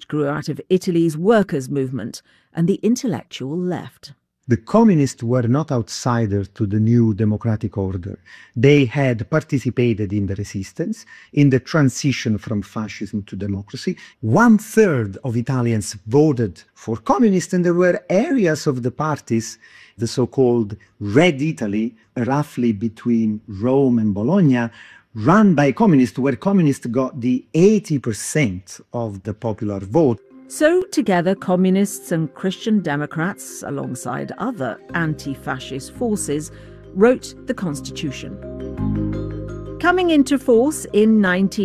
grew out of Italy's workers' movement and the intellectual left. The communists were not outsiders to the new democratic order. They had participated in the resistance, in the transition from fascism to democracy. 1/3 of Italians voted for communists, and there were areas of the parties, the so-called Red Italy, roughly between Rome and Bologna, run by communists, where communists got the 80% of the popular vote. So together, communists and Christian Democrats, alongside other anti-fascist forces, wrote the Constitution. Coming into force in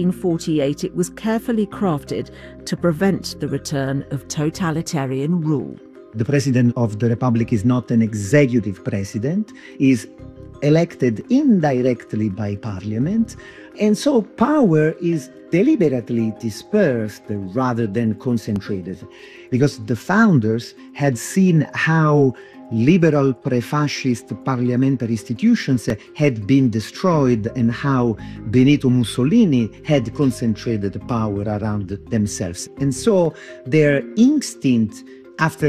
1948, it was carefully crafted to prevent the return of totalitarian rule. The President of the Republic is not an executive president, is elected indirectly by Parliament, and so power is deliberately dispersed rather than concentrated, because the founders had seen how liberal pre-fascist parliamentary institutions had been destroyed and how Benito Mussolini had concentrated power around themselves. And so their instinct after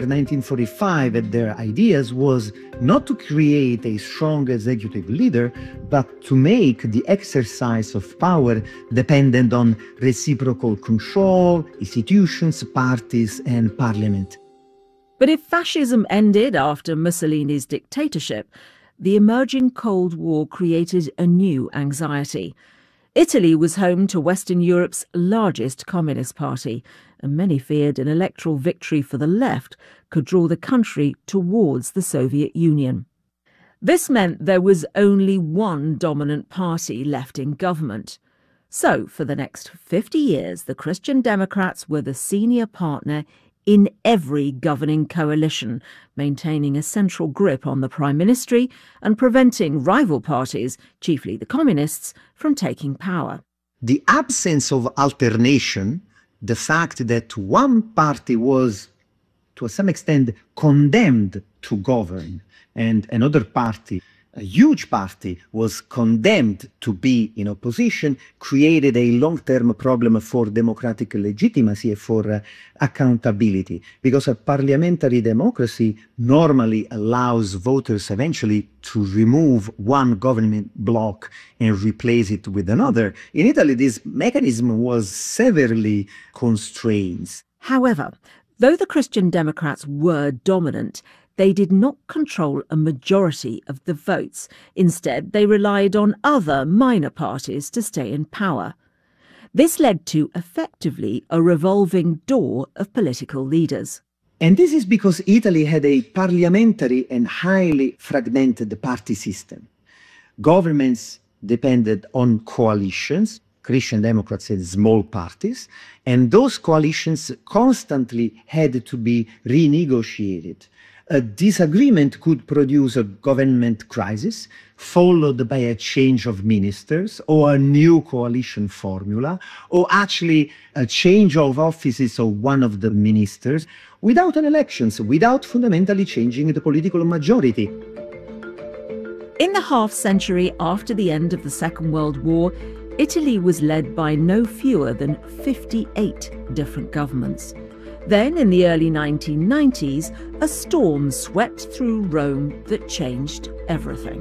1945 and their ideas was not to create a strong executive leader, but to make the exercise of power dependent on reciprocal control, institutions, parties, and parliament. But if fascism ended after Mussolini's dictatorship, the emerging Cold War created a new anxiety. Italy was home to Western Europe's largest communist party, and many feared an electoral victory for the left could draw the country towards the Soviet Union. This meant there was only one dominant party left in government. So, for the next 50 years, the Christian Democrats were the senior partner in every governing coalition, maintaining a central grip on the prime ministry and preventing rival parties, chiefly the communists, from taking power. The absence of alternation, the fact that one party was, to some extent, condemned to govern, and another party, a huge party, was condemned to be in opposition, created a long-term problem for democratic legitimacy and for accountability. Because a parliamentary democracy normally allows voters eventually to remove one government bloc and replace it with another. In Italy, this mechanism was severely constrained. However, though the Christian Democrats were dominant, they did not control a majority of the votes. Instead, they relied on other minor parties to stay in power. This led to, effectively, a revolving door of political leaders. And this is because Italy had a parliamentary and highly fragmented party system. Governments depended on coalitions. Christian Democrats had small parties, and those coalitions constantly had to be renegotiated. A disagreement could produce a government crisis, followed by a change of ministers, or a new coalition formula, or actually a change of offices of one of the ministers, without an elections, without fundamentally changing the political majority. In the half-century after the end of the Second World War, Italy was led by no fewer than 58 different governments. Then, in the early 1990s, a storm swept through Rome that changed everything.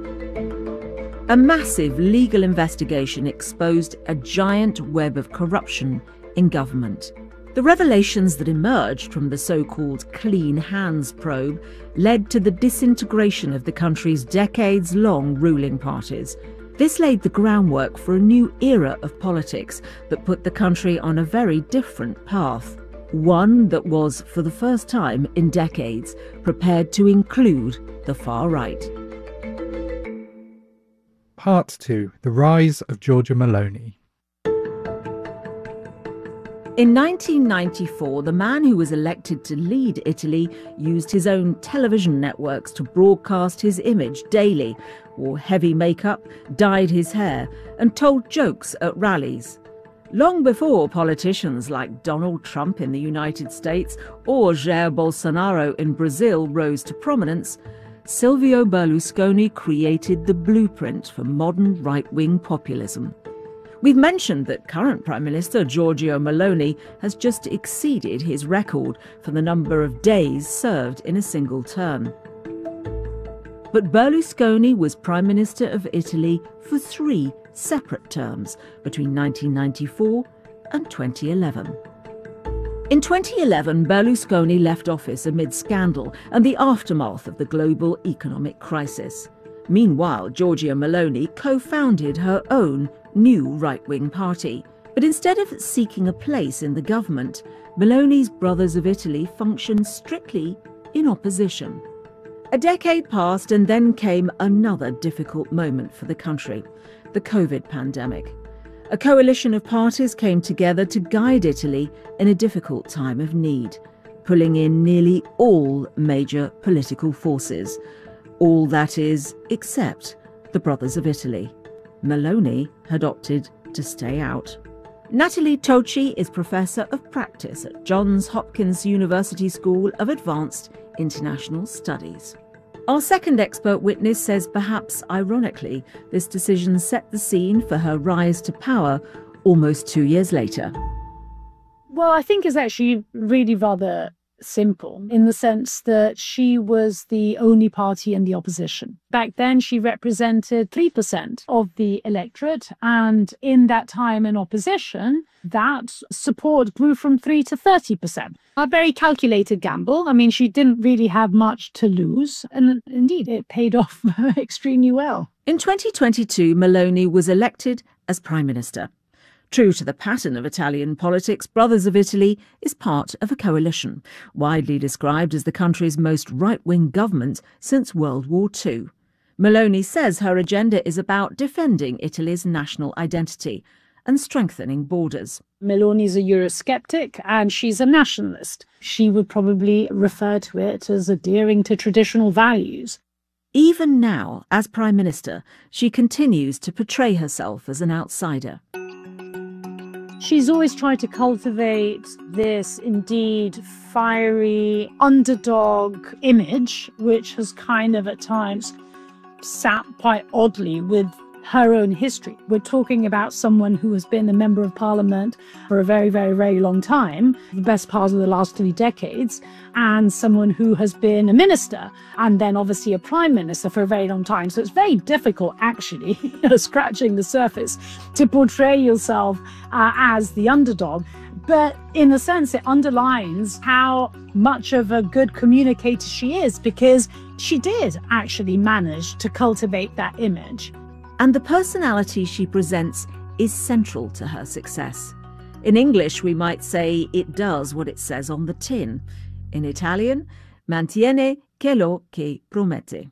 A massive legal investigation exposed a giant web of corruption in government. The revelations that emerged from the so-called Clean Hands probe led to the disintegration of the country's decades-long ruling parties. This laid the groundwork for a new era of politics that put the country on a very different path. One that was, for the first time in decades, prepared to include the far right. Part 2. The Rise of Giorgia Meloni. In 1994, the man who was elected to lead Italy used his own television networks to broadcast his image daily, wore heavy makeup, dyed his hair, and told jokes at rallies. Long before politicians like Donald Trump in the United States or Jair Bolsonaro in Brazil rose to prominence, Silvio Berlusconi created the blueprint for modern right-wing populism. We've mentioned that current Prime Minister Giorgia Meloni has just exceeded his record for the number of days served in a single term. But Berlusconi was Prime Minister of Italy for 3 separate terms between 1994 and 2011. In 2011, Berlusconi left office amid scandal and the aftermath of the global economic crisis. Meanwhile, Giorgia Meloni co-founded her own new right-wing party. But instead of seeking a place in the government, Meloni's Brothers of Italy functioned strictly in opposition. A decade passed and then came another difficult moment for the country, the COVID pandemic. A coalition of parties came together to guide Italy in a difficult time of need, pulling in nearly all major political forces. All that is, except the Brothers of Italy. Meloni had opted to stay out. Natalie Tocci is Professor of Practice at Johns Hopkins University School of Advanced International Studies. Our second expert witness says perhaps ironically, this decision set the scene for her rise to power almost 2 years later. Well, I think it's actually really rather simple in the sense that she was the only party in the opposition. Back then, she represented 3% of the electorate, and in that time in opposition, that support grew from 3 to 30%. A very calculated gamble. I mean, she didn't really have much to lose, and indeed, it paid off extremely well. In 2022, Meloni was elected as Prime Minister. True to the pattern of Italian politics, Brothers of Italy is part of a coalition, widely described as the country's most right-wing government since World War II. Meloni says her agenda is about defending Italy's national identity and strengthening borders. Meloni's a Eurosceptic and she's a nationalist. She would probably refer to it as adhering to traditional values. Even now, as Prime Minister, she continues to portray herself as an outsider. She's always tried to cultivate this indeed fiery underdog image, which has kind of at times sat quite oddly with her own history. We're talking about someone who has been a member of parliament for a very, very, very long time, the best part of the last 3 decades, and someone who has been a minister and then obviously a prime minister for a very long time. So it's very difficult, actually, scratching the surface, to portray yourself as the underdog. But in a sense, it underlines how much of a good communicator she is, because she did actually manage to cultivate that image. And the personality she presents is central to her success. In English, we might say it does what it says on the tin. In Italian, mantiene quello che promette.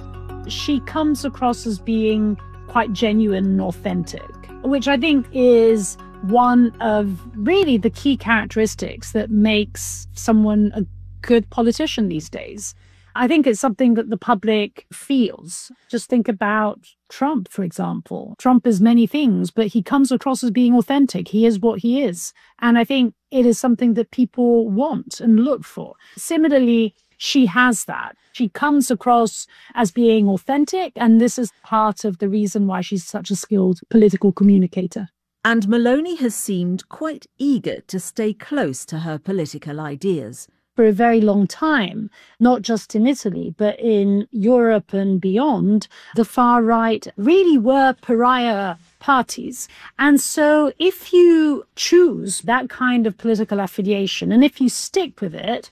She comes across as being quite genuine and authentic, which I think is one of really the key characteristics that makes someone a good politician these days. I think it's something that the public feels. Just think about Trump, for example. Trump is many things, but he comes across as being authentic. He is what he is. And I think it is something that people want and look for. Similarly, she has that. She comes across as being authentic, and this is part of the reason why she's such a skilled political communicator. And Meloni has seemed quite eager to stay close to her political ideas. For a very long time, not just in Italy, but in Europe and beyond, the far right really were pariah parties. And so if you choose that kind of political affiliation, and if you stick with it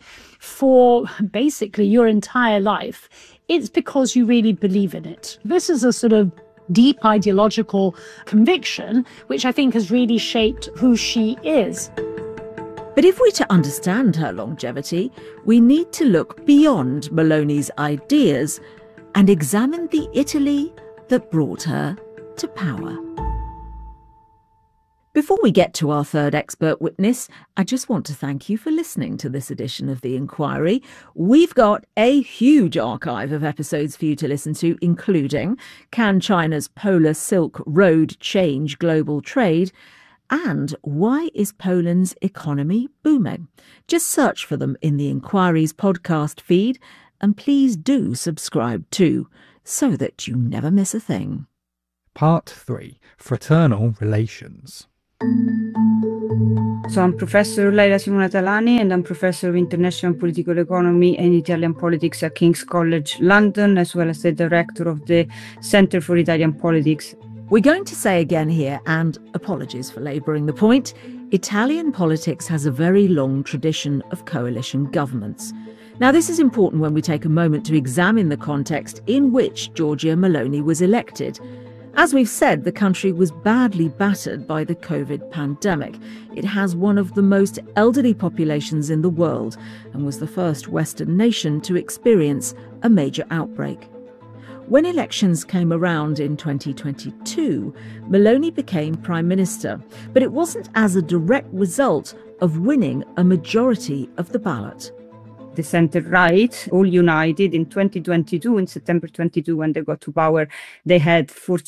for basically your entire life, it's because you really believe in it. This is a sort of deep ideological conviction, which I think has really shaped who she is. But if we're to understand her longevity, we need to look beyond Meloni's ideas and examine the Italy that brought her to power. Before we get to our third expert witness, I just want to thank you for listening to this edition of The Inquiry. We've got a huge archive of episodes for you to listen to, including Can China's Polar Silk Road Change Global Trade? And Why is Poland's Economy Booming? Just search for them in the Inquiry's podcast feed, and please do subscribe too, so that you never miss a thing. Part 3. Fraternal Relations. So I'm Professor Laila Simona Talani, and I'm Professor of International Political Economy and Italian Politics at King's College London, as well as the Director of the Centre for Italian Politics. We're going to say again here, and apologies for labouring the point, Italian politics has a very long tradition of coalition governments. Now, this is important when we take a moment to examine the context in which Giorgia Meloni was elected. As we've said, the country was badly battered by the COVID pandemic. It has one of the most elderly populations in the world and was the first Western nation to experience a major outbreak. When elections came around in 2022, Meloni became Prime Minister, but it wasn't as a direct result of winning a majority of the ballot. The centre-right, all united in 2022, in September 22, when they got to power, they had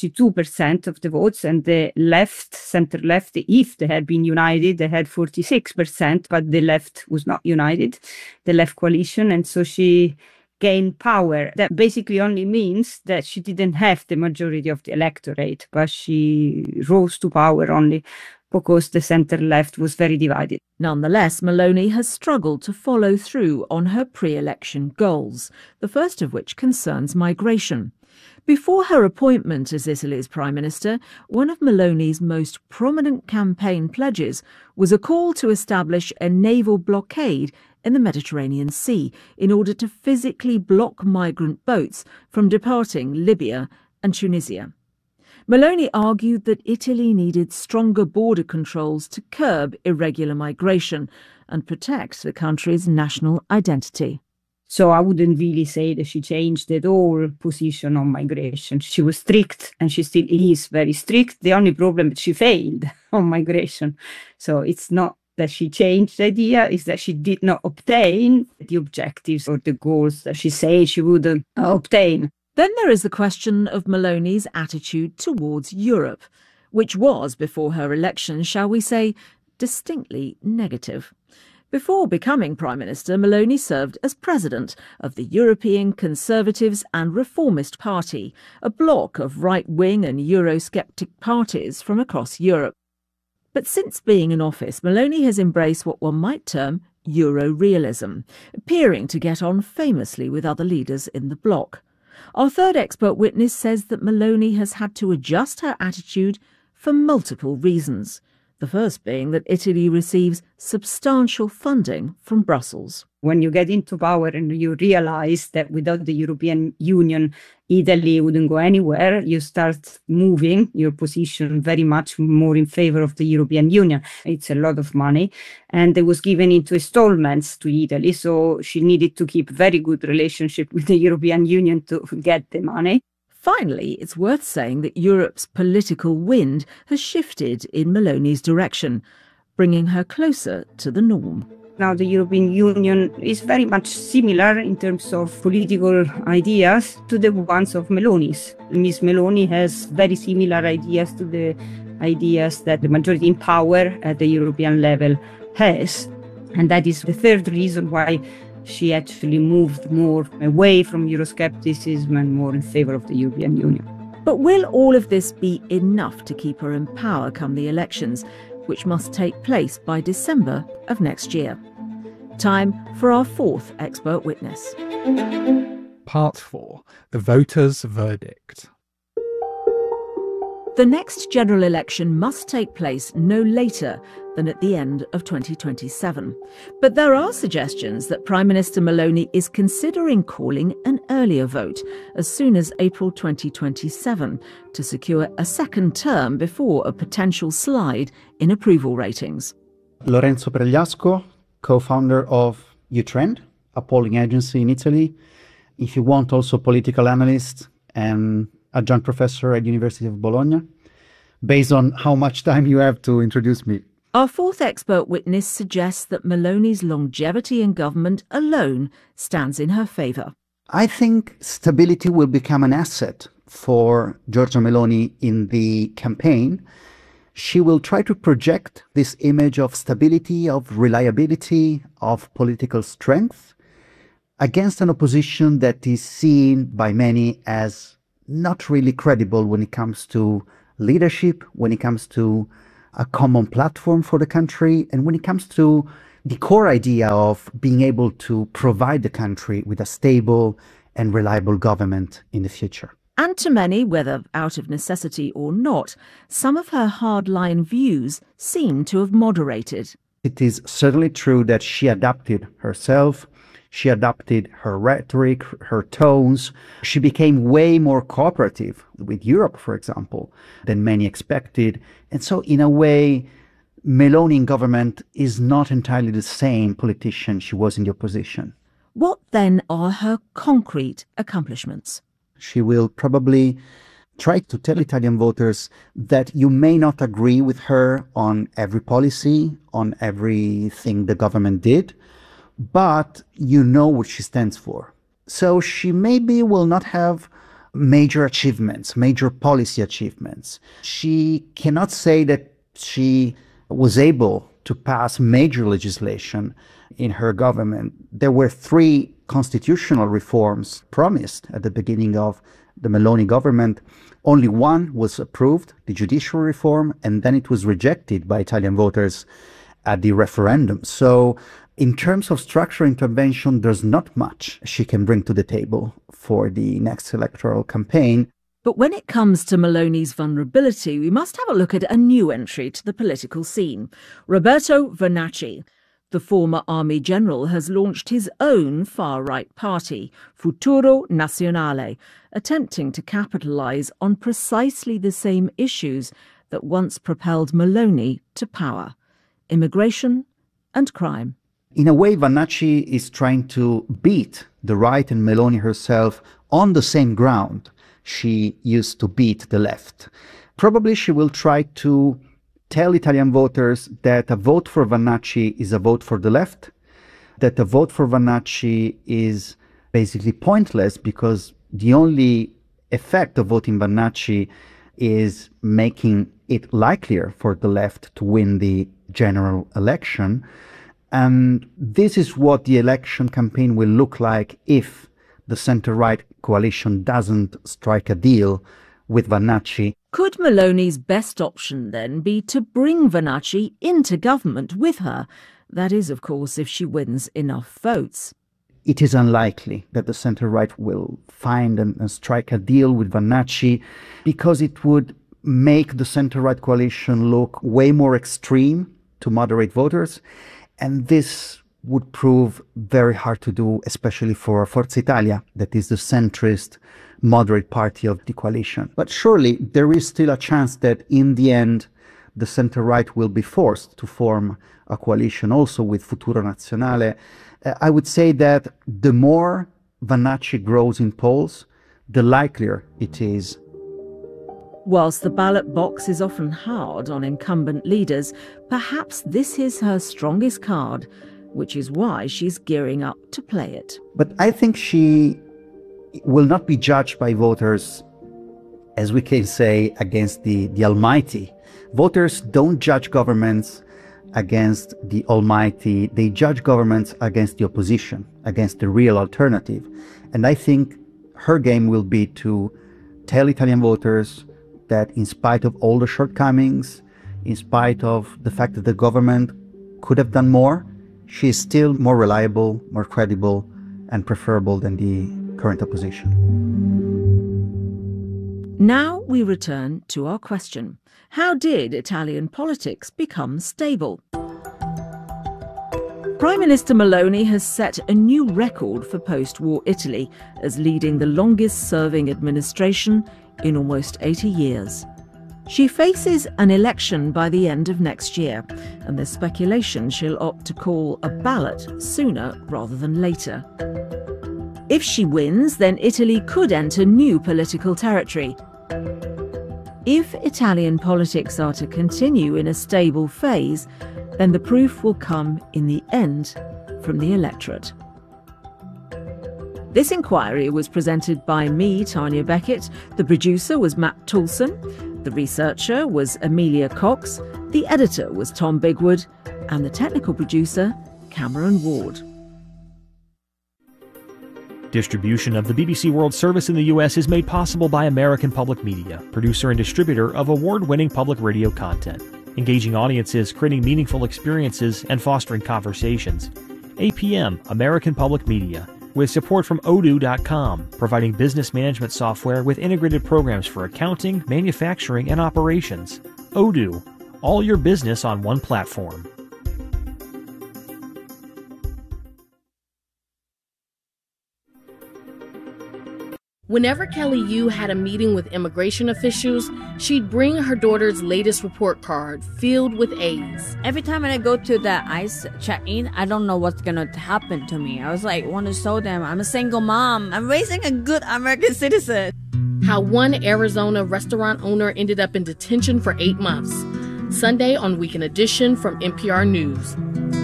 42% of the votes, and the left, centre-left, if they had been united, they had 46%, but the left was not united, the left coalition, and so she gained power. That basically only means that she didn't have the majority of the electorate, but she rose to power only because the centre-left was very divided. Nonetheless, Meloni has struggled to follow through on her pre-election goals, the first of which concerns migration. Before her appointment as Italy's Prime Minister, one of Meloni's most prominent campaign pledges was a call to establish a naval blockade in the Mediterranean Sea in order to physically block migrant boats from departing Libya and Tunisia. Meloni argued that Italy needed stronger border controls to curb irregular migration and protect the country's national identity. So I wouldn't really say that she changed at all position on migration. She was strict, and she still is very strict. The only problem is she failed on migration. So it's not that she changed the idea, is that she did not obtain the objectives or the goals that she said she would obtain. Then there is the question of Meloni's attitude towards Europe, which was, before her election, shall we say, distinctly negative. Before becoming Prime Minister, Meloni served as President of the European Conservatives and Reformist Party, a bloc of right-wing and Eurosceptic parties from across Europe. But since being in office, Meloni has embraced what one might term Euro-realism, appearing to get on famously with other leaders in the bloc. Our third expert witness says that Meloni has had to adjust her attitude for multiple reasons. The first being that Italy receives substantial funding from Brussels. When you get into power and you realize that without the European Union, Italy wouldn't go anywhere, you start moving your position very much more in favor of the European Union. It's a lot of money, and it was given into installments to Italy, so she needed to keep very good relationship with the European Union to get the money. Finally, it's worth saying that Europe's political wind has shifted in Meloni's direction, bringing her closer to the norm. Now the European Union is very much similar in terms of political ideas to the ones of Meloni's. Ms. Meloni has very similar ideas to the ideas that the majority in power at the European level has. And that is the third reason why she actually moved more away from Euroscepticism and more in favor of the European Union. But will all of this be enough to keep her in power come the elections, which must take place by December of next year? Time for our fourth expert witness. Part 4. The Voters' Verdict. The next general election must take place no later than at the end of 2027. But there are suggestions that Prime Minister Meloni is considering calling an earlier vote as soon as April 2027 to secure a second term before a potential slide in approval ratings. Lorenzo Pregliasco, co-founder of Utrend, a polling agency in Italy. If you want, also political analyst and adjunct professor at University of Bologna. Based on how much time you have to introduce me. Our fourth expert witness suggests that Meloni's longevity in government alone stands in her favour. I think stability will become an asset for Giorgia Meloni in the campaign. She will try to project this image of stability, of reliability, of political strength against an opposition that is seen by many as not really credible when it comes to leadership, when it comes to a common platform for the country, and when it comes to the core idea of being able to provide the country with a stable and reliable government in the future. And to many, whether out of necessity or not, some of her hardline views seem to have moderated. It is certainly true that she adapted herself, she adapted her rhetoric, her tones. She became way more cooperative with Europe, for example, than many expected. And so, in a way, Meloni in government is not entirely the same politician she was in the opposition. What then are her concrete accomplishments? She will probably try to tell Italian voters that you may not agree with her on every policy, on everything the government did, but you know what she stands for. So she maybe will not have major achievements, major policy achievements. She cannot say that she was able to pass major legislation in her government. There were 3 constitutional reforms promised at the beginning of the Meloni government. Only one was approved, the judicial reform, and then it was rejected by Italian voters at the referendum. So in terms of structural intervention, there's not much she can bring to the table for the next electoral campaign. But when it comes to Meloni's vulnerability, we must have a look at a new entry to the political scene. Roberto Vannacci, the former army general, has launched his own far-right party, Futuro Nazionale, attempting to capitalise on precisely the same issues that once propelled Meloni to power: immigration and crime. In a way, Vannacci is trying to beat the right and Meloni herself on the same ground she used to beat the left. Probably she will try to tell Italian voters that a vote for Vannacci is a vote for the left, that a vote for Vannacci is basically pointless because the only effect of voting Vannacci is making it likelier for the left to win the general election. And this is what the election campaign will look like if the center-right coalition doesn't strike a deal with Vannacci. Could Meloni's best option then be to bring Vannacci into government with her? That is, of course, if she wins enough votes. It is unlikely that the center-right will find and strike a deal with Vannacci because it would make the center-right coalition look way more extreme to moderate voters. And this would prove very hard to do, especially for Forza Italia, that is the centrist, moderate party of the coalition. But surely there is still a chance that in the end, the center-right will be forced to form a coalition also with Futuro Nazionale. I would say that the more Vannacci grows in polls, the likelier it is. Whilst the ballot box is often hard on incumbent leaders, perhaps this is her strongest card, which is why she's gearing up to play it. But I think she will not be judged by voters, as we can say, against the Almighty. Voters don't judge governments against the Almighty. They judge governments against the opposition, against the real alternative. And I think her game will be to tell Italian voters that in spite of all the shortcomings, in spite of the fact that the government could have done more, she is still more reliable, more credible, and preferable than the current opposition. Now we return to our question. How did Italian politics become stable? Prime Minister Meloni has set a new record for post-war Italy as leading the longest-serving administration in almost 80 years. She faces an election by the end of next year, and there's speculation she'll opt to call a ballot sooner rather than later. If she wins, then Italy could enter new political territory. If Italian politics are to continue in a stable phase, then the proof will come in the end from the electorate. This inquiry was presented by me, Tanya Beckett. The producer was Matt Toulson. The researcher was Amelia Cox. The editor was Tom Bigwood. And the technical producer, Cameron Ward. Distribution of the BBC World Service in the U.S. is made possible by American Public Media, producer and distributor of award-winning public radio content, engaging audiences, creating meaningful experiences, and fostering conversations. APM, American Public Media, with support from Odoo.com, providing business management software with integrated programs for accounting, manufacturing, and operations. Odoo, all your business on one platform. Whenever Kelly Yu had a meeting with immigration officials, she'd bring her daughter's latest report card filled with A's. Every time I go to the ICE check-in, I don't know what's gonna happen to me. I was like, want to show them I'm a single mom. I'm raising a good American citizen. How one Arizona restaurant owner ended up in detention for 8 months. Sunday on Weekend Edition from NPR News.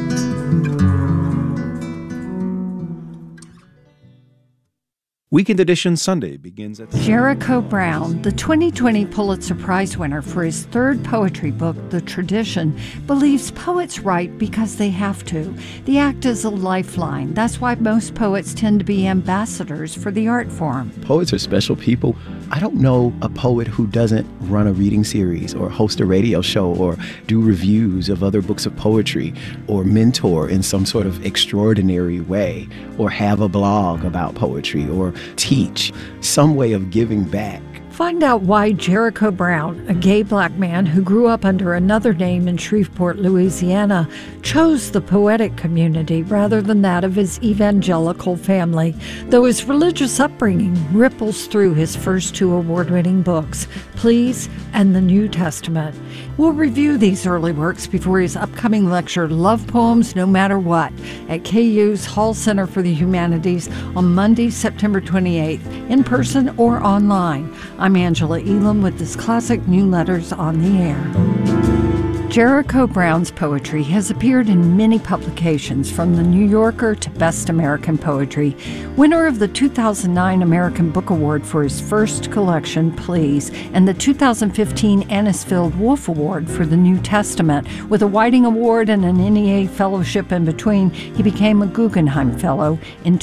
Weekend Edition Sunday begins at... Jericho Brown, the 2020 Pulitzer Prize winner for his third poetry book, The Tradition, believes poets write because they have to. The act is a lifeline. That's why most poets tend to be ambassadors for the art form. Poets are special people. I don't know a poet who doesn't run a reading series or host a radio show or do reviews of other books of poetry or mentor in some sort of extraordinary way or have a blog about poetry or teach, some way of giving back. Find out why Jericho Brown, a gay black man who grew up under another name in Shreveport, Louisiana, chose the poetic community rather than that of his evangelical family, though his religious upbringing ripples through his first 2 award-winning books, Please and the New Testament. We'll review these early works before his upcoming lecture, Love Poems No Matter What, at KU's Hall Center for the Humanities on Monday, September 28th, in person or online. I'm Angela Elam with this classic New Letters on the Air. Jericho Brown's poetry has appeared in many publications, from The New Yorker to Best American Poetry. Winner of the 2009 American Book Award for his first collection, Please, and the 2015 Anisfield Wolf Award for the New Testament. With a Whiting Award and an NEA Fellowship in between, he became a Guggenheim Fellow in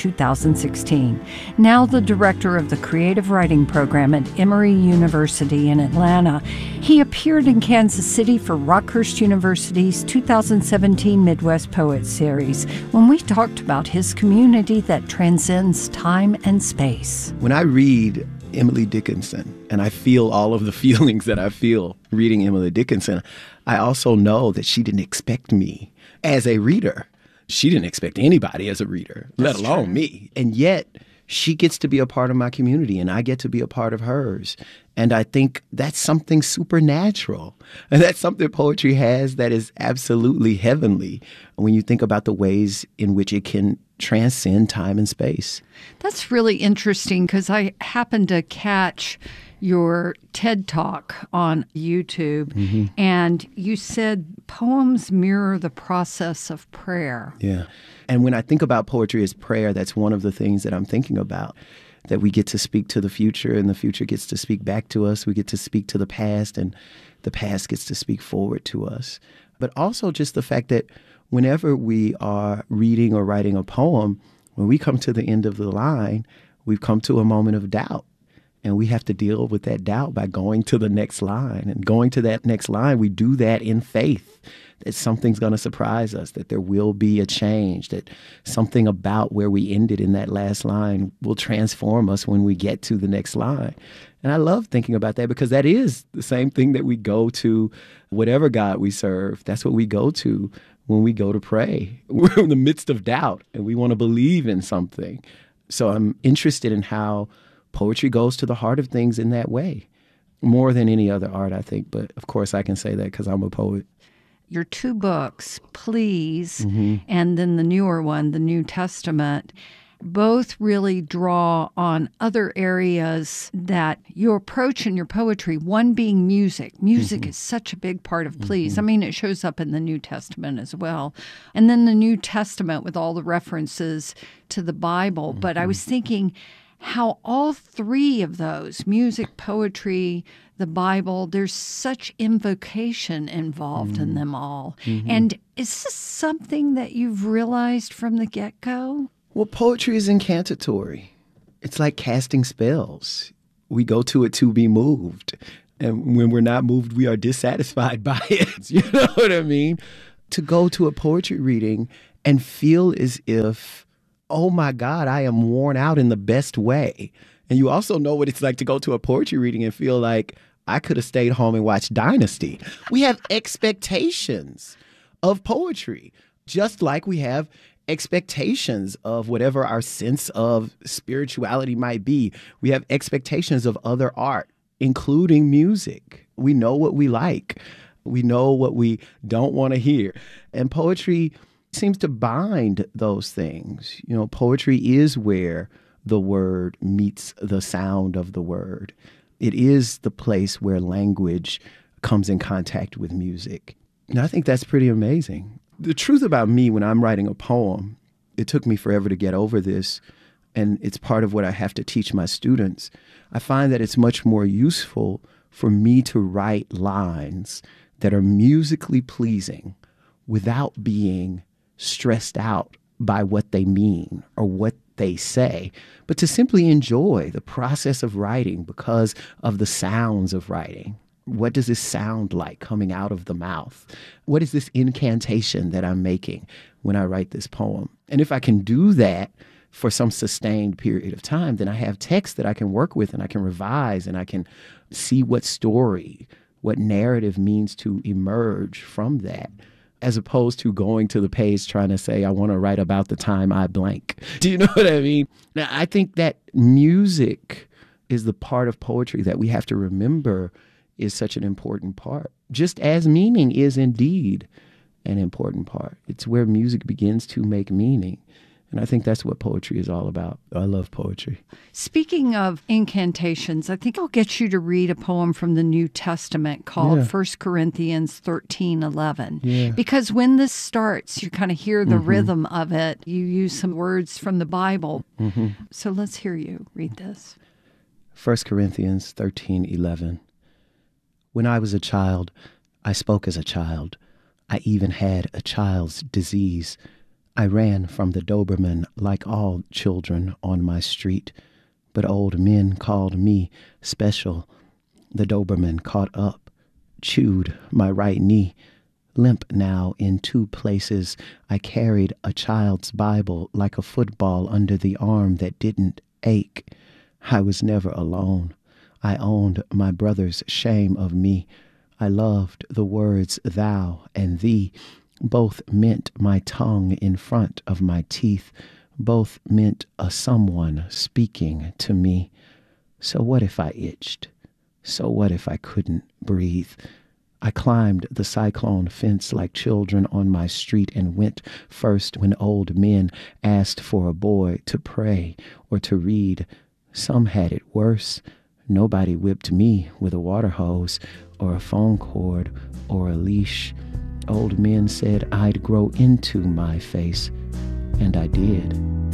2016. Now the director of the Creative Writing Program at Emory University in Atlanta, he appeared in Kansas City for Rockhurst University's 2017 Midwest Poets Series when we talked about his community that transcends time and space. When I read Emily Dickinson, and I feel all of the feelings that I feel reading Emily Dickinson, I also know that she didn't expect me as a reader. She didn't expect anybody as a reader, let alone me. And yet, she gets to be a part of my community, and I get to be a part of hers. And I think that's something supernatural. And that's something poetry has that is absolutely heavenly when you think about the ways in which it can transcend time and space. That's really interesting because I happened to catch your TED Talk on YouTube, and you said poems mirror the process of prayer. Yeah. And when I think about poetry as prayer, that's one of the things that I'm thinking about, that we get to speak to the future and the future gets to speak back to us. We get to speak to the past and the past gets to speak forward to us. But also just the fact that whenever we are reading or writing a poem, when we come to the end of the line, we've come to a moment of doubt. And we have to deal with that doubt by going to the next line. And going to that next line, we do that in faith that something's going to surprise us, that there will be a change, that something about where we ended in that last line will transform us when we get to the next line. And I love thinking about that because that is the same thing that we go to, whatever God we serve. That's what we go to when we go to pray. We're in the midst of doubt and we want to believe in something. So I'm interested in how poetry goes to the heart of things in that way, more than any other art, I think. But of course, I can say that because I'm a poet. Your 2 books, Please, and then the newer one, The New Testament, both really draw on other areas that you approach in your poetry, one being music. Music is such a big part of Please. I mean, it shows up in the New Testament as well. And then the New Testament with all the references to the Bible. But I was thinking how all 3 of those, music, poetry, the Bible, there's such invocation involved in them all. And is this something that you've realized from the get-go? Well, poetry is incantatory. It's like casting spells. We go to it to be moved. And when we're not moved, we are dissatisfied by it. You know what I mean? To go to a poetry reading and feel as if, oh my God, I am worn out in the best way. And you also know what it's like to go to a poetry reading and feel like I could have stayed home and watched Dynasty. We have expectations of poetry, just like we have expectations of whatever our sense of spirituality might be. We have expectations of other art, including music. We know what we like. We know what we don't want to hear. And poetry seems to bind those things. You know, poetry is where the word meets the sound of the word. It is the place where language comes in contact with music. And I think that's pretty amazing. The truth about me when I'm writing a poem, it took me forever to get over this, and it's part of what I have to teach my students. I find that it's much more useful for me to write lines that are musically pleasing without being stressed out by what they mean or what they say, but to simply enjoy the process of writing because of the sounds of writing. What does this sound like coming out of the mouth? What is this incantation that I'm making when I write this poem? And if I can do that for some sustained period of time, then I have text that I can work with and I can revise and I can see what story, what narrative means to emerge from that, as opposed to going to the page trying to say, I want to write about the time I blank. Do you know what I mean? Now, I think that music is the part of poetry that we have to remember is such an important part, just as meaning is indeed an important part. It's where music begins to make meaning. And I think that's what poetry is all about. I love poetry. Speaking of incantations, I think I'll get you to read a poem from the New Testament called 1 Corinthians 13:11. Yeah. Because when this starts, you kind of hear the rhythm of it. You use some words from the Bible. So let's hear you read this. 1 Corinthians 13:11. When I was a child, I spoke as a child. I even had a child's disease. I ran from the Doberman like all children on my street, but old men called me special. The Doberman caught up, chewed my right knee. Limp now in 2 places, I carried a child's Bible like a football under the arm that didn't ache. I was never alone. I owned my brother's shame of me. I loved the words thou and thee. Both meant my tongue in front of my teeth. Both meant a someone speaking to me. So what if I itched? So what if I couldn't breathe? I climbed the cyclone fence like children on my street and went first when old men asked for a boy to pray or to read. Some had it worse. Nobody whipped me with a water hose or a phone cord or a leash. Old men said I'd grow into my face, and I did.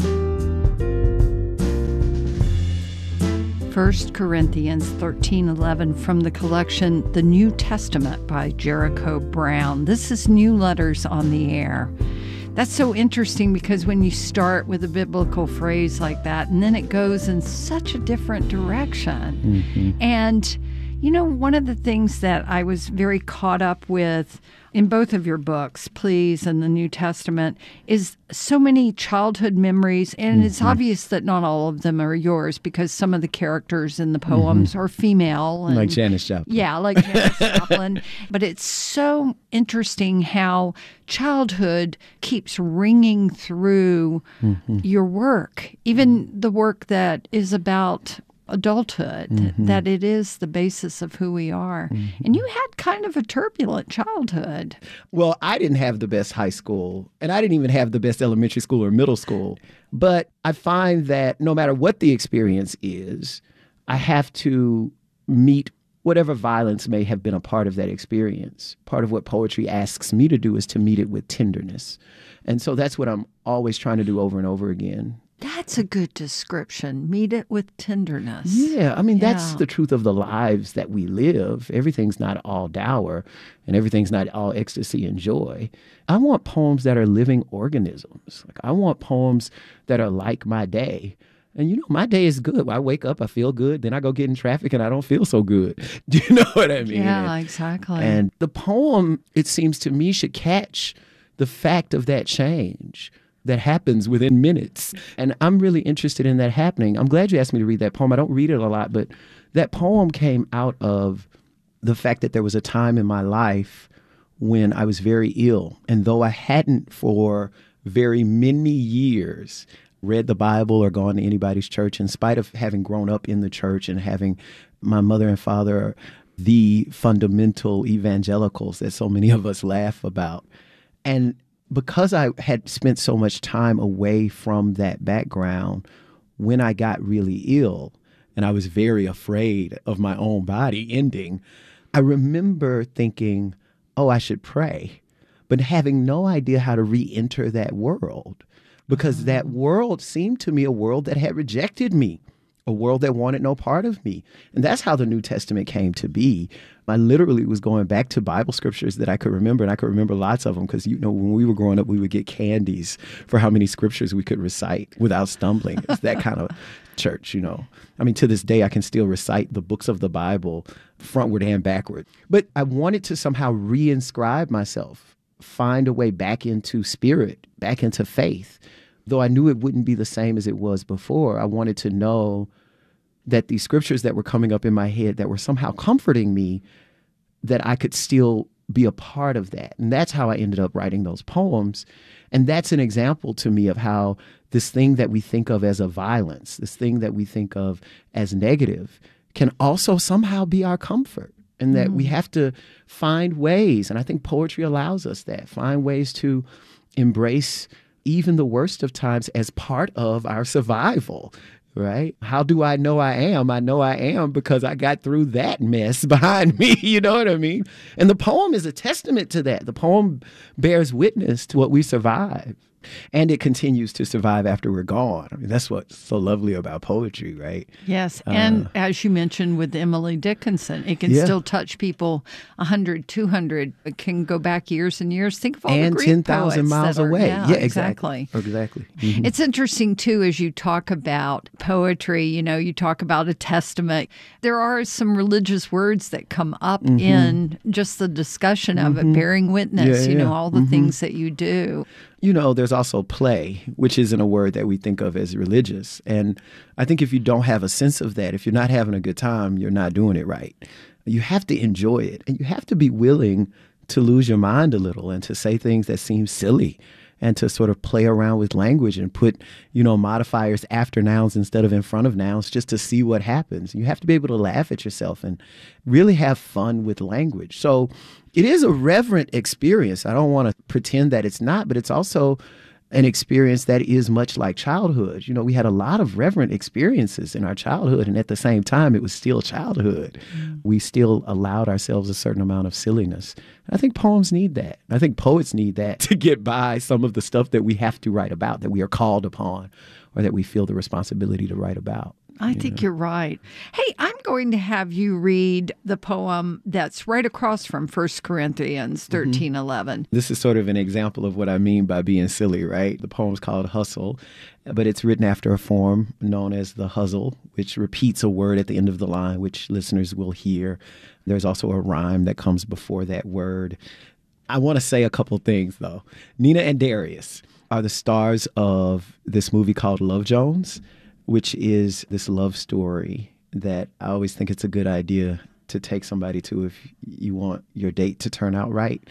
1 Corinthians 13:11 from the collection The New Testament by Jericho Brown. This is New Letters on the Air. That's so interesting because when you start with a biblical phrase like that, and then it goes in such a different direction. And, you know, one of the things that I was very caught up with in both of your books, Please and the New Testament, is so many childhood memories. And it's obvious that not all of them are yours because some of the characters in the poems are female. And, like Janis Joplin. Yeah, like Janis Joplin. But it's so interesting how childhood keeps ringing through your work, even the work that is about adulthood, that it is the basis of who we are. And you had kind of a turbulent childhood. Well, I didn't have the best high school, and I didn't even have the best elementary school or middle school. But I find that no matter what the experience is, I have to meet whatever violence may have been a part of that experience. Part of what poetry asks me to do is to meet it with tenderness. And so that's what I'm always trying to do over and over again. That's a good description. Meet it with tenderness. Yeah, I mean, that's the truth of the lives that we live. Everything's not all dour and everything's not all ecstasy and joy. I want poems that are living organisms. Like I want poems that are like my day. And, my day is good. I wake up, I feel good. Then I go get in traffic and I don't feel so good. Do you know what I mean? Yeah, exactly. And the poem, it seems to me, should catch the fact of that change that happens within minutes. And I'm really interested in that happening. I'm glad you asked me to read that poem. I don't read it a lot, but that poem came out of the fact that there was a time in my life when I was very ill. And though I hadn't for very many years read the Bible or gone to anybody's church, in spite of having grown up in the church and having my mother and father, the fundamental evangelicals that so many of us laugh about. And because I had spent so much time away from that background, when I got really ill and I was very afraid of my own body ending, I remember thinking, oh, I should pray, but having no idea how to re-enter that world, because that world seemed to me a world that had rejected me, a world that wanted no part of me. And that's how the New Testament came to be. I literally was going back to Bible scriptures that I could remember, and I could remember lots of them because, when we were growing up, we would get candies for how many scriptures we could recite without stumbling. It's that kind of church, I mean, to this day, I can still recite the books of the Bible frontward and backward. But I wanted to somehow reinscribe myself, find a way back into spirit, back into faith. Though I knew it wouldn't be the same as it was before, I wanted to know that these scriptures that were coming up in my head that were somehow comforting me, that I could still be a part of that. And that's how I ended up writing those poems. And that's an example to me of how this thing that we think of as a violence, this thing that we think of as negative, can also somehow be our comfort. And that we have to find ways, and I think poetry allows us that, find ways to embrace even the worst of times as part of our survival, right? How do I know I am? I know I am because I got through that mess behind me, you know what I mean? And the poem is a testament to that. The poem bears witness to what we survive. And it continues to survive after we're gone. I mean, that's what's so lovely about poetry, right? Yes. And as you mentioned with Emily Dickinson, it can still touch people 100, 200. It can go back years and years. Think of all the Greek 10,000 miles away. Yeah, exactly. Exactly. Mm-hmm. It's interesting, too, as you talk about poetry, you talk about a testament. There are some religious words that come up in just the discussion of it, bearing witness, all the things that you do. There's also play, which isn't a word that we think of as religious. And I think if you don't have a sense of that, if you're not having a good time, you're not doing it right. You have to enjoy it. And you have to be willing to lose your mind a little and to say things that seem silly and to sort of play around with language and put, modifiers after nouns instead of in front of nouns just to see what happens. You have to be able to laugh at yourself and really have fun with language. So it is a reverent experience. I don't want to pretend that it's not, but it's also an experience that is much like childhood. We had a lot of reverent experiences in our childhood, and at the same time, it was still childhood. We still allowed ourselves a certain amount of silliness. And I think poems need that. I think poets need that to get by some of the stuff that we have to write about, that we are called upon, or that we feel the responsibility to write about. I think you're right. Hey, I'm going to have you read the poem that's right across from 1 Corinthians 13:11. This is sort of an example of what I mean by being silly, right? The poem's called Hustle, but it's written after a form known as the Huzzle, which repeats a word at the end of the line, which listeners will hear. There's also a rhyme that comes before that word. I want to say a couple things, though. Nina and Darius are the stars of this movie called Love Jones, which is this love story that I always think it's a good idea to take somebody to if you want your date to turn out right.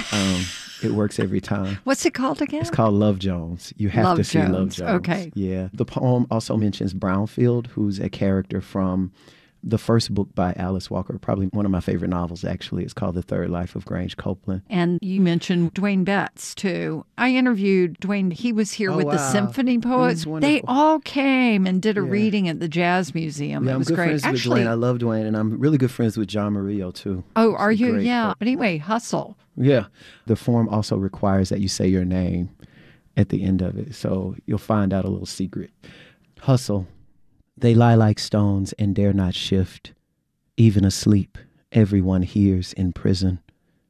It works every time. What's it called again? It's called Love Jones. You have to see Love Jones. Okay. Yeah. The poem also mentions Brownfield, who's a character from the first book by Alice Walker, probably one of my favorite novels, actually. It's called The Third Life of Grange Copeland. And you mentioned Dwayne Betts, too. I interviewed Dwayne. He was here with the Symphony Poets. They all came and did a reading at the Jazz Museum. Yeah, it was I'm good great. friends with Dwayne. I love Dwayne, and I'm really good friends with John Murillo, too. Oh, are you? Great. Yeah. But anyway, Hustle. Yeah. The form also requires that you say your name at the end of it, so you'll find out a little secret. Hustle. They lie like stones and dare not shift. Even asleep, everyone hears in prison.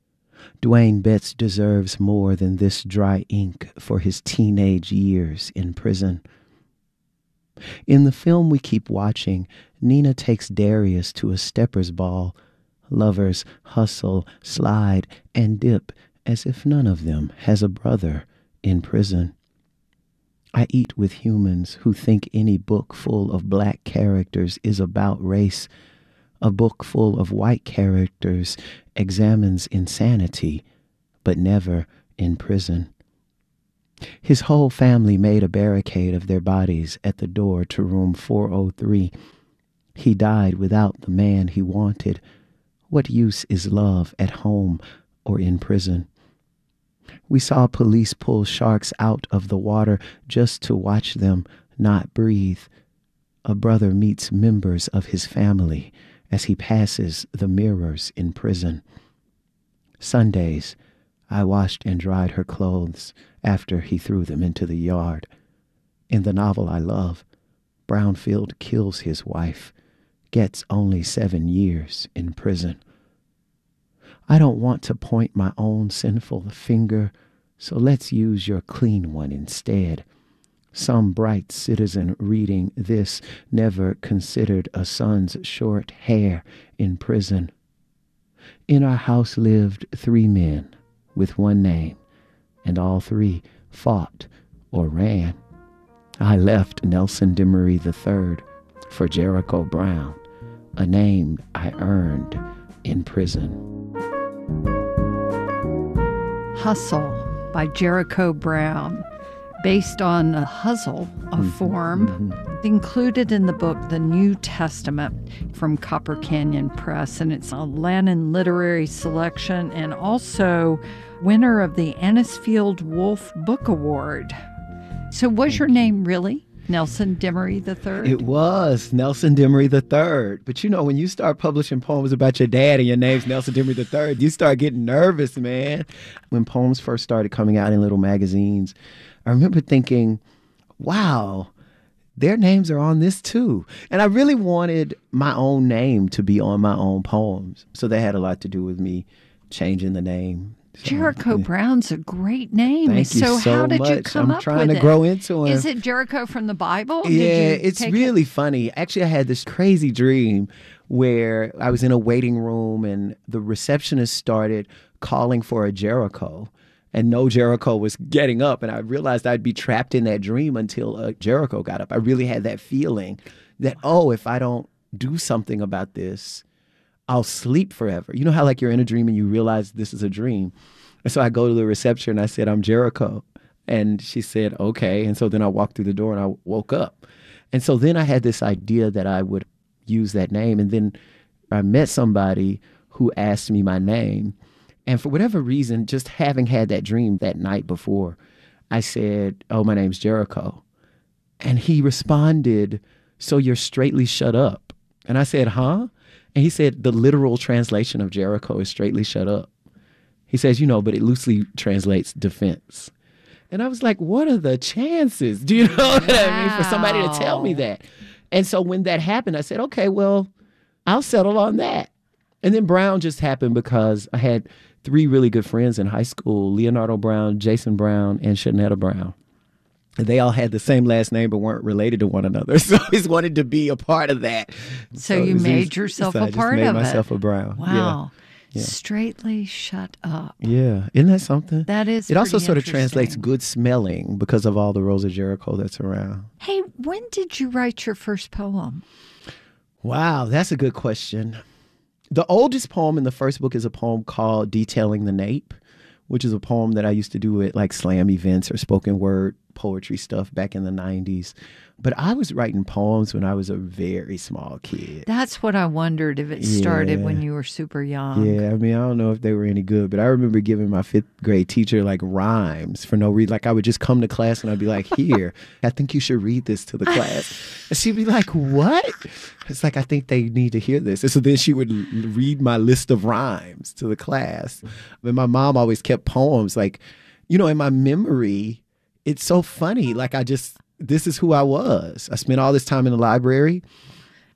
Dwayne Betts deserves more than this dry ink for his teenage years in prison. In the film we keep watching, Nina takes Darius to a stepper's ball. Lovers hustle, slide, and dip as if none of them has a brother in prison. I eat with humans who think any book full of black characters is about race. A book full of white characters examines insanity, but never in prison. His whole family made a barricade of their bodies at the door to room 403. He died without the man he wanted. What use is love at home or in prison? We saw police pull sharks out of the water just to watch them not breathe. A brother meets members of his family as he passes the mirrors in prison. Sundays, I washed and dried her clothes after he threw them into the yard. In the novel I love, Brownfield kills his wife, gets only 7 years in prison. I don't want to point my own sinful finger, so let's use your clean one instead. Some bright citizen reading this never considered a son's short hair in prison. In our house lived 3 men with one name, and all 3 fought or ran. I left Nelson Demery III for Jericho Brown, a name I earned in prison. Hustle by Jericho Brown, based on a hustle, a form, included in the book The New Testament from Copper Canyon Press, and it's a Lannan Literary Selection and also winner of the Anisfield Wolf Book Award. So was your name really Nelson Demery III? It was Nelson Demery III. But you know, when you start publishing poems about your dad and your name's Nelson Demery III, you start getting nervous, man. When poems first started coming out in little magazines, I remember thinking, wow, their names are on this too. And I really wanted my own name to be on my own poems. So that had a lot to do with me changing the name. Jericho Brown's a great name. Thank you so how did much. you come I'm up trying with to grow into him. Is it Jericho from the Bible? Yeah, it's really funny. Actually, I had this crazy dream where I was in a waiting room and the receptionist started calling for a Jericho. And no Jericho was getting up. And I realized I'd be trapped in that dream until a Jericho got up. I really had that feeling that, oh, if I don't do something about this, I'll sleep forever. You know how like you're in a dream and you realize this is a dream. And so I go to the reception and I said, I'm Jericho. And she said, okay. And so then I walked through the door and I woke up. And so then I had this idea that I would use that name. And then I met somebody who asked me my name. And for whatever reason, just having had that dream that night before, I said, oh, my name's Jericho. And he responded, so you're straightly shut up. And I said, huh? And he said, the literal translation of Jericho is straightly shut up. He says, you know, but it loosely translates defense. And I was like, what are the chances? Do you know what I mean? For somebody to tell me that. And so when that happened, I said, okay, well, I'll settle on that. And then Brown just happened because I had 3 really good friends in high school, Leonardo Brown, Jason Brown, and Shanetta Brown. They all had the same last name but weren't related to one another. So I always wanted to be a part of that. So you made yourself a part of it. I just made myself a Brown. Wow. Yeah. Straightly shut up. Yeah. Isn't that something? That is. It also sort of interesting. translates good smelling because of all the Rosa Jericho that's around. Hey, when did you write your first poem? Wow, that's a good question. The oldest poem in the first book is a poem called Detailing the Nape, which is a poem that I used to do at like slam events or spoken word poetry stuff back in the 90s. But I was writing poems when I was a very small kid. That's what I wondered, if it started when you were super young. Yeah, I mean, I don't know if they were any good, but I remember giving my 5th grade teacher like rhymes for no reason. Like I would just come to class and I'd be like, here, I think you should read this to the class. And she'd be like, what? It's like, I think they need to hear this. And so then she would read my list of rhymes to the class. And my mom always kept poems like, you know, in my memory, it's so funny. Like this is who I was. I spent all this time in the library.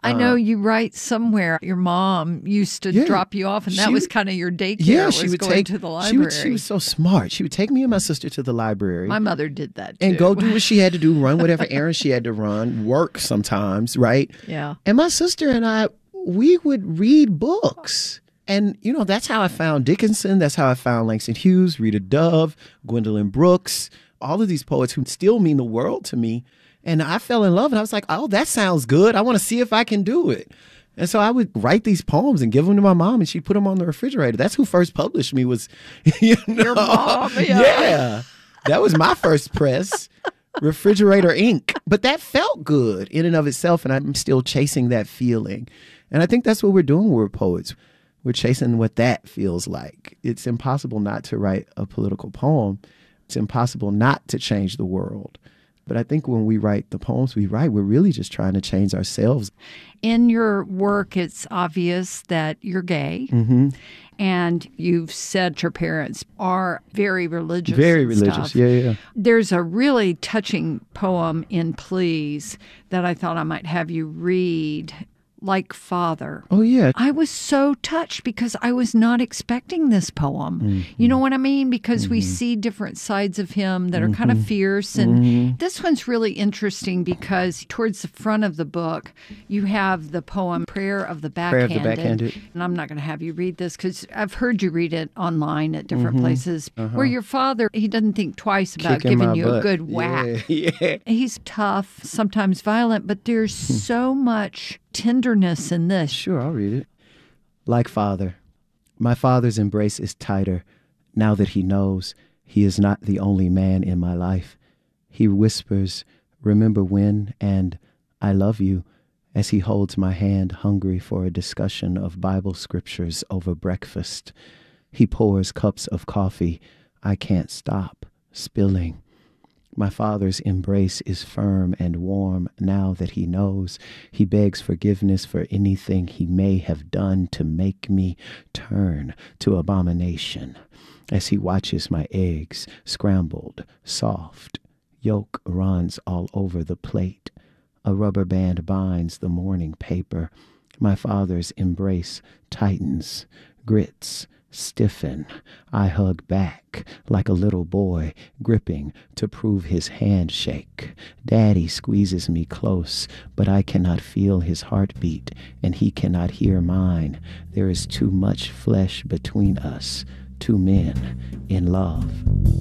I know you write somewhere your mom used to drop you off, and that was kind of your daycare. Yeah, she would going to the library. She was so smart. She would take me and my sister to the library. My mother did that too. And go do what she had to do, run whatever errands she had to run, work sometimes, right? Yeah. And my sister and I, we would read books. And, you know, that's how I found Dickinson. That's how I found Langston Hughes, Rita Dove, Gwendolyn Brooks, all of these poets who still mean the world to me. And I fell in love, and I was like, oh, that sounds good. I want to see if I can do it. And so I would write these poems and give them to my mom, and she'd put them on the refrigerator. That's who first published me was, your mom. Yeah. That was my first press, Refrigerator Ink. But that felt good in and of itself, and I'm still chasing that feeling. And I think that's what we're doing when we're poets. We're chasing what that feels like. It's impossible not to write a political poem. It's impossible not to change the world. But I think when we write the poems we write, we're really just trying to change ourselves. In your work, it's obvious that you're gay. Mm-hmm. And you've said your parents are very religious. Very religious, yeah. There's a really touching poem in Please that I thought I might have you read. Like Father. Oh, yeah. I was so touched because I was not expecting this poem. Mm-hmm. You know what I mean? Because we see different sides of him that are kind of fierce. And this one's really interesting because towards the front of the book, you have the poem Prayer of the Backhanded. And I'm not going to have you read this because I've heard you read it online at different places where your father, he doesn't think twice about giving you a good whack. Yeah. He's tough, sometimes violent, but there's so much tenderness in this. Sure, I'll read it. Like Father. My father's embrace is tighter now that he knows he is not the only man in my life. He whispers, remember when, and I love you, as he holds my hand hungry for a discussion of Bible scriptures over breakfast. He pours cups of coffee I can't stop spilling. My father's embrace is firm and warm now that he knows. He begs forgiveness for anything he may have done to make me turn to abomination. As he watches my eggs scrambled, soft, yolk runs all over the plate. A rubber band binds the morning paper. My father's embrace tightens, grits, stiffen. I hug back like a little boy gripping to prove his handshake. Daddy squeezes me close, but I cannot feel his heartbeat, and he cannot hear mine. There is too much flesh between us, two men in love.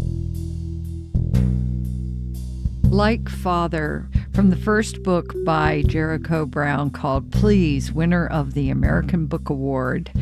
Like Father, from the first book by Jericho Brown called Please, winner of the American Book Award.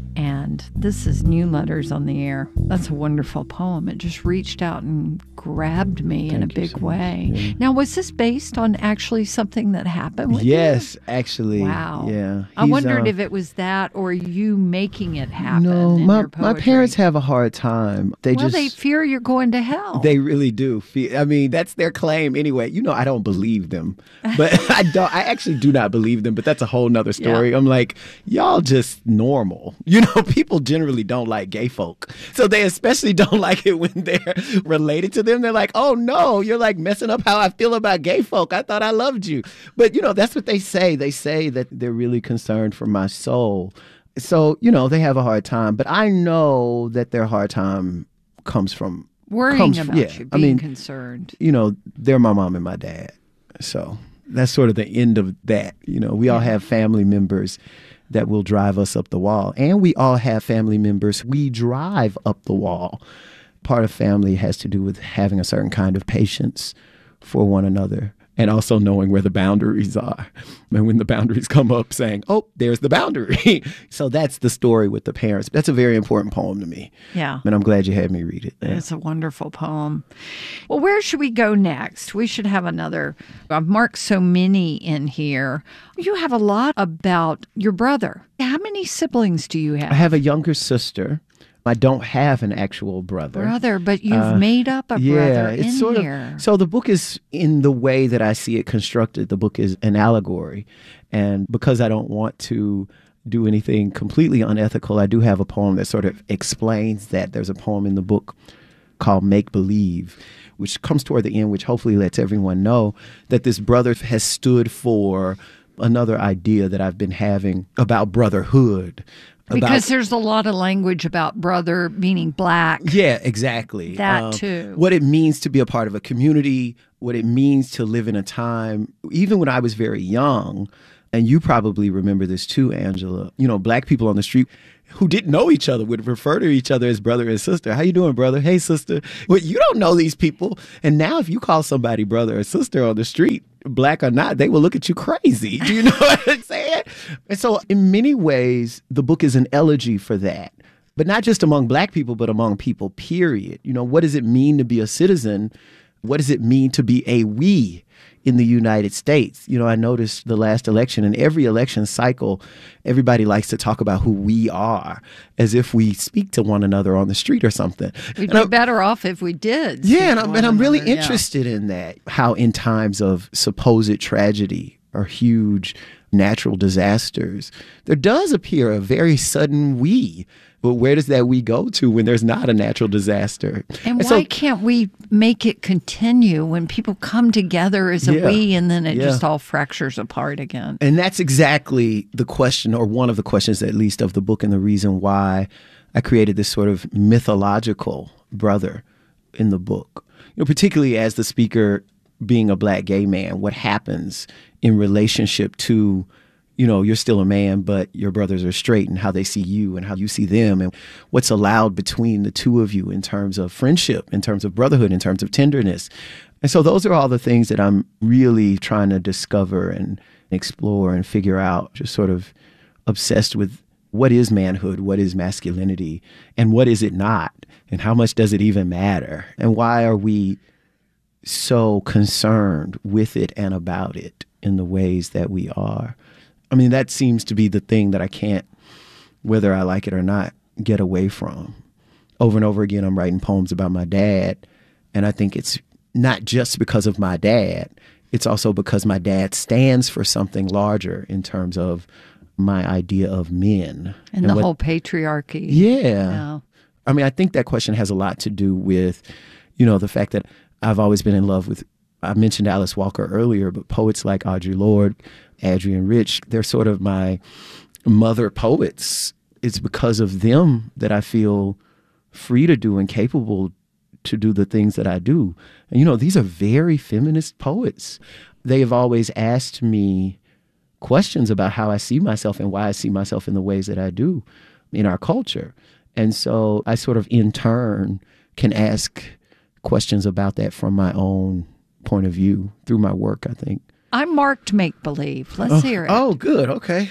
And this is New Letters on the Air. That's a wonderful poem. It just reached out and grabbed me in a big way. Yeah. Now, was this based on actually something that happened with you? Yes, actually. Wow. Yeah. I wondered if it was that or you making it happen. No, in your poetry. My parents have a hard time. They fear you're going to hell. They really do. I mean, that's their claim anyway. You know, I don't believe them. But I actually do not believe them, but that's a whole nother story. Yeah. I'm like, y'all just normal. You know, people generally don't like gay folk. So they especially don't like it when they're related to them. They're like, oh no, you're like messing up how I feel about gay folk. I thought I loved you. But, you know, that's what they say. They say that they're really concerned for my soul. So, you know, they have a hard time. But I know that their hard time comes from worrying about you, being concerned. You know, they're my mom and my dad. So that's sort of the end of that. You know, we all have family members that will drive us up the wall. And we all have family members we drive up the wall. Part of family has to do with having a certain kind of patience for one another and also knowing where the boundaries are. And when the boundaries come up, saying, oh, there's the boundary. So that's the story with the parents. That's a very important poem to me. Yeah. And I'm glad you had me read it. Yeah. It's a wonderful poem. Well, where should we go next? We should have another. I've marked so many in here. You have a lot about your brother. How many siblings do you have? I have a younger sister. I don't have an actual brother. But you've made up a brother in here. So the book is, in the way that I see it constructed, the book is an allegory. And because I don't want to do anything completely unethical, I do have a poem that sort of explains that. There's a poem in the book called Make Believe, which comes toward the end, which hopefully lets everyone know that this brother has stood for another idea that I've been having about brotherhood. Because there's a lot of language about brother meaning black. Yeah, exactly. That too. What it means to be a part of a community, what it means to live in a time, even when I was very young, and you probably remember this too, Angela, you know, black people on the street who didn't know each other would refer to each other as brother and sister. How you doing, brother? Hey, sister. Well, you don't know these people. And now if you call somebody brother or sister on the street, black or not, they will look at you crazy. Do you know what I'm saying? And so in many ways, the book is an elegy for that. But not just among black people, but among people, period. You know, what does it mean to be a citizen? What does it mean to be a we in the United States? You know, I noticed the last election, in every election cycle, everybody likes to talk about who we are as if we speak to one another on the street or something. We'd be better off if we did. Yeah, and I'm really interested in that, how in times of supposed tragedy or huge natural disasters, there does appear a very sudden we. But where does that we go to when there's not a natural disaster? And why can't we make it continue when people come together as a we and then it just all fractures apart again? And that's exactly the question, or one of the questions at least, of the book, and the reason why I created this sort of mythological brother in the book. You know, particularly as the speaker being a black gay man, what happens in relationship to, you know, you're still a man, but your brothers are straight, and how they see you and how you see them, and what's allowed between the two of you in terms of friendship, in terms of brotherhood, in terms of tenderness. And so those are all the things that I'm really trying to discover and explore and figure out, just sort of obsessed with what is manhood, what is masculinity, and what is it not, and how much does it even matter, and why are we so concerned with it and about it in the ways that we are. I mean, that seems to be the thing that I can't, whether I like it or not, get away from. Over and over again, I'm writing poems about my dad, and I think it's not just because of my dad. It's also because my dad stands for something larger in terms of my idea of men. And the whole patriarchy. Yeah. I mean, I think that question has a lot to do with, you know, the fact that I've always been in love with, I mentioned Alice Walker earlier, but poets like Audre Lorde, Adrienne Rich, they're sort of my mother poets. It's because of them that I feel free to do and capable to do the things that I do. And, you know, these are very feminist poets. They have always asked me questions about how I see myself and why I see myself in the ways that I do in our culture. And so I sort of, in turn, can ask questions about that from my own point of view through my work, I think. I marked make-believe. Let's hear it. Oh, good. Okay.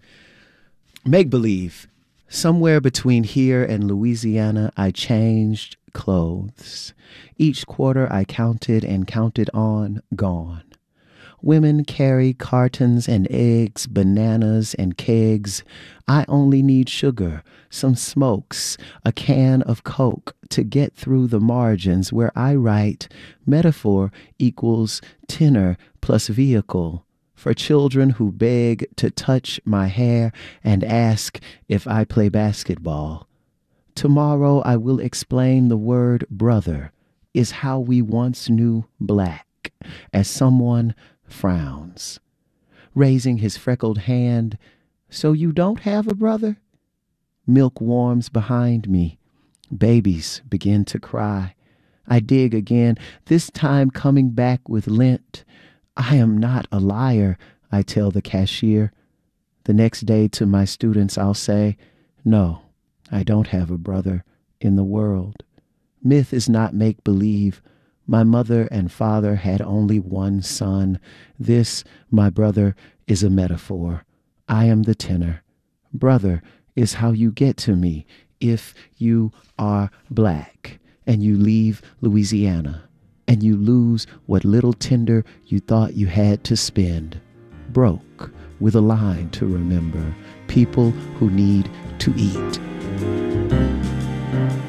Make-believe. Somewhere between here and Louisiana, I changed clothes. Each quarter I counted and counted on, gone. Women carry cartons and eggs, bananas and kegs. I only need sugar, some smokes, a can of Coke to get through the margins where I write metaphor equals tenor plus vehicle for children who beg to touch my hair and ask if I play basketball. Tomorrow I will explain the word brother is how we once knew black, as someone frowns, raising his freckled hand. So you don't have a brother? Milk warms behind me. Babies begin to cry. I dig again, this time coming back with lint. I am not a liar, I tell the cashier. The next day to my students I'll say, no, I don't have a brother in the world. Myth is not make-believe. My mother and father had only one son. This, my brother, is a metaphor. I am the tenor. Brother is how you get to me if you are black and you leave Louisiana and you lose what little tender you thought you had to spend. Broke with a line to remember. People who need to eat.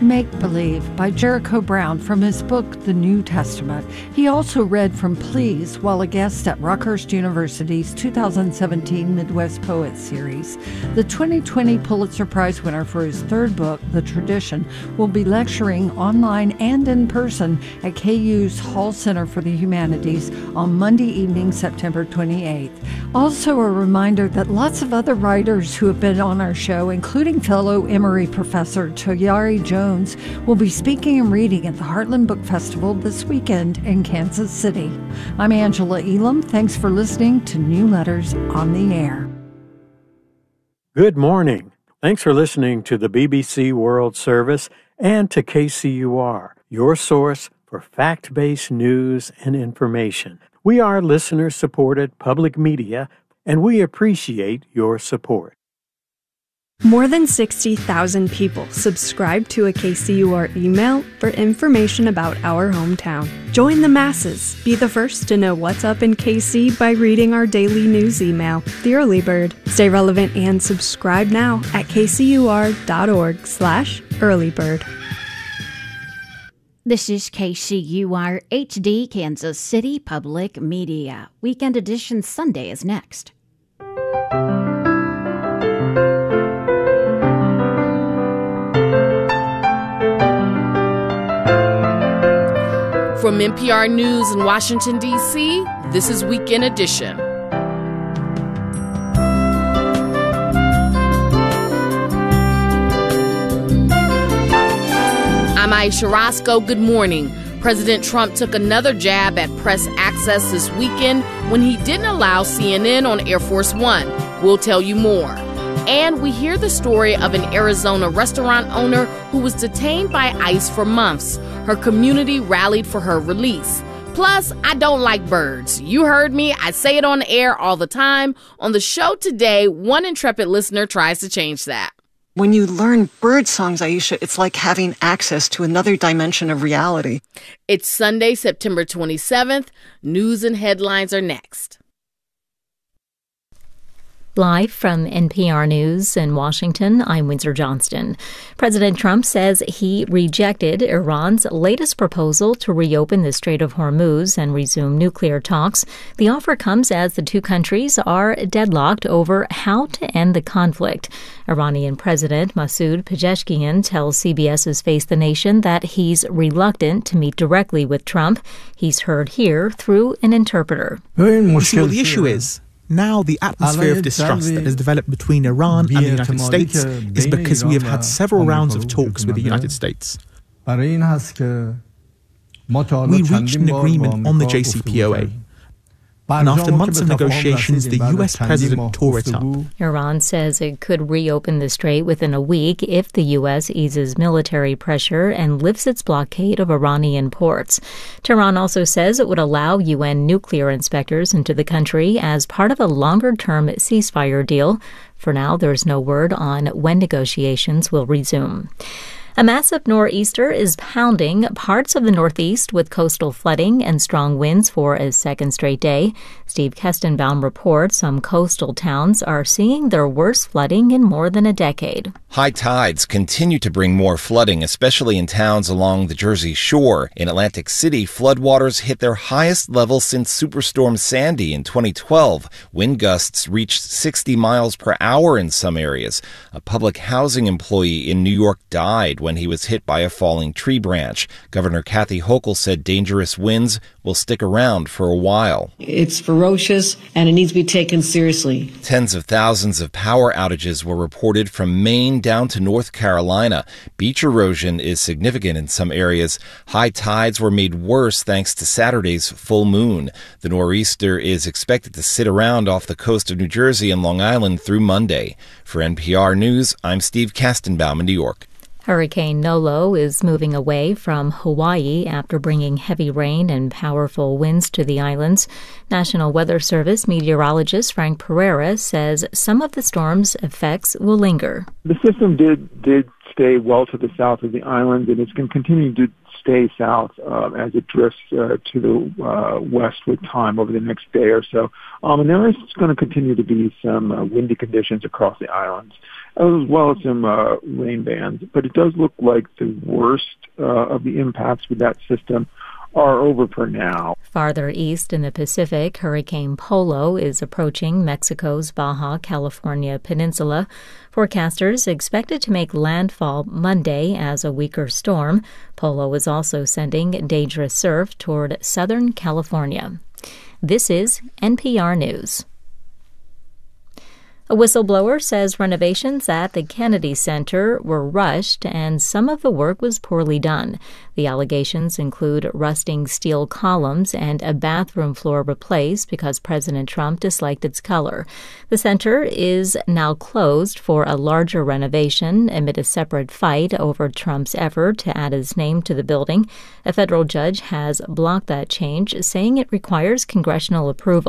Make Believe by Jericho Brown from his book, The New Testament. He also read from Please while a guest at Rockhurst University's 2017 Midwest Poets Series. The 2020 Pulitzer Prize winner for his third book, The Tradition, will be lecturing online and in person at KU's Hall Center for the Humanities on Monday evening, September 28th. Also a reminder that lots of other writers who have been on our show, including fellow Emory professor Toyari Jones, will be speaking and reading at the Heartland Book Festival this weekend in Kansas City. I'm Angela Elam. Thanks for listening to New Letters on the Air. Good morning. Thanks for listening to the BBC World Service and to KCUR, your source for fact-based news and information. We are listener-supported public media, and we appreciate your support. More than 60,000 people subscribe to a KCUR email for information about our hometown. Join the masses. Be the first to know what's up in KC by reading our daily news email, The Early Bird. Stay relevant and subscribe now at kcur.org/earlybird. This is KCUR HD Kansas City Public Media. Weekend Edition Sunday is next. From NPR News in Washington, D.C., this is Weekend Edition. I'm Aisha Roscoe. Good morning. President Trump took another jab at press access this weekend when he didn't allow CNN on Air Force One. We'll tell you more. And we hear the story of an Arizona restaurant owner who was detained by ICE for months. Her community rallied for her release. Plus, I don't like birds. You heard me. I say it on the air all the time. On the show today, one intrepid listener tries to change that. When you learn bird songs, Aisha, it's like having access to another dimension of reality. It's Sunday, September 27th. News and headlines are next. Live from NPR News in Washington, I'm Windsor Johnston. President Trump says he rejected Iran's latest proposal to reopen the Strait of Hormuz and resume nuclear talks. The offer comes as the two countries are deadlocked over how to end the conflict. Iranian President Masoud Pezeshkian tells CBS's Face the Nation that he's reluctant to meet directly with Trump. He's heard here through an interpreter. You see what the issue is? Now the atmosphere of distrust that has developed between Iran and the United States is because we have had several rounds of talks with the United States. We reached an agreement on the JCPOA. And after months of negotiations, the U.S. president tore it up. Iran says it could reopen the strait within a week if the U.S. eases military pressure and lifts its blockade of Iranian ports. Tehran also says it would allow UN nuclear inspectors into the country as part of a longer-term ceasefire deal. For now, there's no word on when negotiations will resume. A massive nor'easter is pounding parts of the Northeast with coastal flooding and strong winds for a second straight day. Steve Kestenbaum reports some coastal towns are seeing their worst flooding in more than a decade. High tides continue to bring more flooding, especially in towns along the Jersey Shore. In Atlantic City, floodwaters hit their highest level since Superstorm Sandy in 2012. Wind gusts reached 60 miles per hour in some areas. A public housing employee in New York died when he was hit by a falling tree branch. Governor Kathy Hochul said dangerous winds will stick around for a while. It's ferocious and it needs to be taken seriously. Tens of thousands of power outages were reported from Maine down to North Carolina. Beach erosion is significant in some areas. High tides were made worse thanks to Saturday's full moon. The nor'easter is expected to sit around off the coast of New Jersey and Long Island through Monday. For NPR News, I'm Steve Kestenbaum in New York. Hurricane Nolo is moving away from Hawaii after bringing heavy rain and powerful winds to the islands. National Weather Service meteorologist Frank Pereira says some of the storm's effects will linger. The system did stay well to the south of the island, and it's going to continue to stay south as it drifts to the west with time over the next day or so. And there is going to continue to be some windy conditions across the islands, as well as some rain bands. But it does look like the worst of the impacts with that system are over for now. Farther east in the Pacific, Hurricane Polo is approaching Mexico's Baja California peninsula. Forecasters expect it to make landfall Monday as a weaker storm. Polo is also sending dangerous surf toward Southern California. This is NPR News. A whistleblower says renovations at the Kennedy Center were rushed and some of the work was poorly done. The allegations include rusting steel columns and a bathroom floor replaced because President Trump disliked its color. The center is now closed for a larger renovation amid a separate fight over Trump's effort to add his name to the building. A federal judge has blocked that change, saying it requires congressional approval.